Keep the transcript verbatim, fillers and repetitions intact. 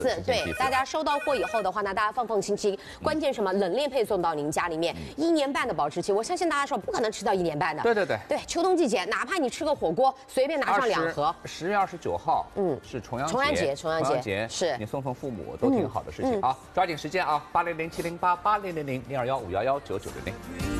对，大家收到货以后的话呢，大家放放心心。关键什么？冷链配送到您家里面，一年半的保质期，我相信大家说不可能吃到一年半的。 对对对。 对，秋冬季节，哪怕你吃个火锅，随便拿上两盒。 十月二十九号，嗯，是重阳节。 重阳节，重阳节是你送送父母都挺好的事情啊！抓紧时间啊！八零零七零八八零零零零二幺五幺幺九九零零。